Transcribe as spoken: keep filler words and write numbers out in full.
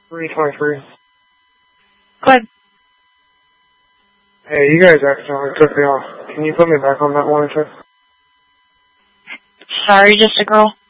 three twenty-three. Go ahead. Hey, you guys accidentally took me off. Can you put me back on that monitor? Sorry, just a girl.